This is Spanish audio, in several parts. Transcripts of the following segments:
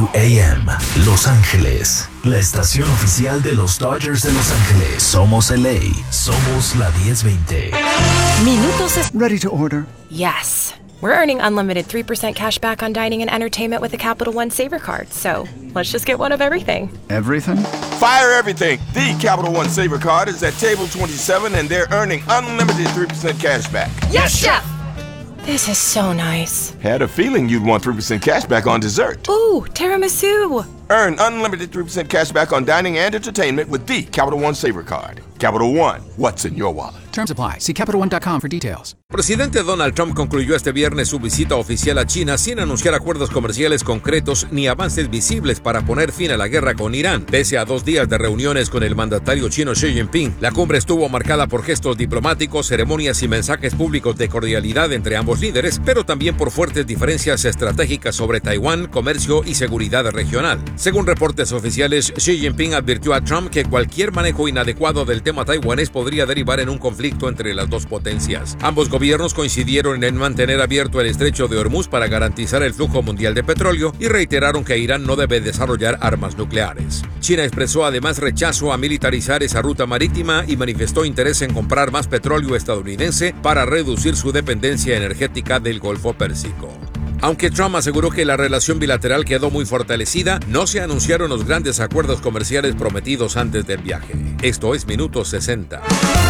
WAM, Los Ángeles, la estación oficial de los Dodgers de Los Ángeles. Somos LA, somos la 1020. Minutos. Ready to order. Yes. We're earning unlimited 3% cash back on dining and entertainment with the Capital One Saver Card. So let's just get one of everything. Everything? Fire everything. The Capital One Saver Card is at table 27 and they're earning unlimited 3% cash back. Yes, Chef! This is so nice. Had a feeling you'd want 3% cash back on dessert. Ooh, tiramisu. Earn unlimited 3% cash back on dining and entertainment with the Capital One Saver Card. Capital One, what's in your wallet? Terms apply. See CapitalOne.com for details. Presidente Donald Trump concluyó este viernes su visita oficial a China sin anunciar acuerdos comerciales concretos ni avances visibles para poner fin a la guerra con Irán. Pese a 2 días de reuniones con el mandatario chino Xi Jinping, la cumbre estuvo marcada por gestos diplomáticos, ceremonias y mensajes públicos de cordialidad entre ambos líderes, pero también por fuertes diferencias estratégicas sobre Taiwán, comercio y seguridad regional. Según reportes oficiales, Xi Jinping advirtió a Trump que cualquier manejo inadecuado del tema taiwanés podría derivar en un conflicto entre las dos potencias. Ambos gobiernos coincidieron en mantener abierto el estrecho de Hormuz para garantizar el flujo mundial de petróleo y reiteraron que Irán no debe desarrollar armas nucleares. China expresó además rechazo a militarizar esa ruta marítima y manifestó interés en comprar más petróleo estadounidense para reducir su dependencia energética del Golfo Pérsico. Aunque Trump aseguró que la relación bilateral quedó muy fortalecida, no se anunciaron los grandes acuerdos comerciales prometidos antes del viaje. Esto es Minuto 60.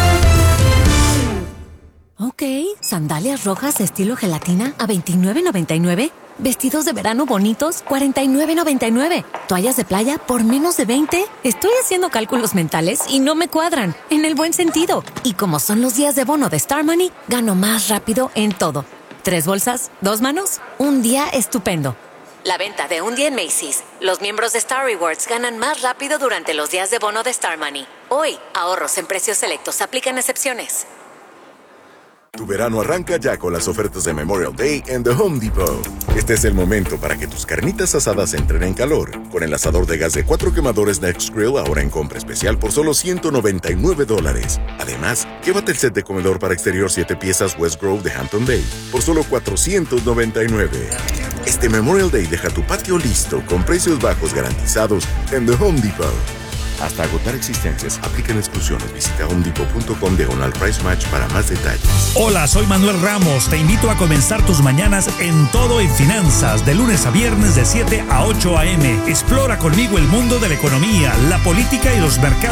Ok, sandalias rojas estilo gelatina a $29.99. Vestidos de verano bonitos, $49.99. Toallas de playa por menos de $20. Estoy haciendo cálculos mentales y no me cuadran, en el buen sentido. Y como son los días de bono de Star Money, gano más rápido en todo. 3 bolsas, 2 manos, un día estupendo. La venta de un día en Macy's. Los miembros de Star Rewards ganan más rápido durante los días de bono de Star Money. Hoy, ahorros en precios selectos. Aplican excepciones. Tu verano arranca ya con las ofertas de Memorial Day en The Home Depot. Este es el momento para que tus carnitas asadas entren en calor. Con el asador de gas de 4 quemadores Next Grill ahora en compra especial por solo $199. Además, llévate el set de comedor para exterior 7 piezas West Grove de Hampton Bay por solo $499. Este Memorial Day deja tu patio listo con precios bajos garantizados en The Home Depot. Hasta agotar existencias, aplican exclusiones. Visita homedepot.com/price match para más detalles. Hola, soy Manuel Ramos. Te invito a comenzar tus mañanas en Todo en Finanzas, de lunes a viernes de 7 a 8 a.m. Explora conmigo el mundo de la economía, la política y los mercados